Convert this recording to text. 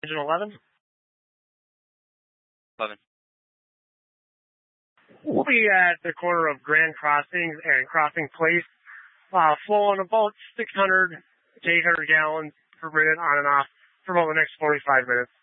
Engine 11? 11. We'll be at the corner of Grand Crossings and Crossing Place, flowing about 600 to 800 gallons per minute on and off for about the next 45 minutes.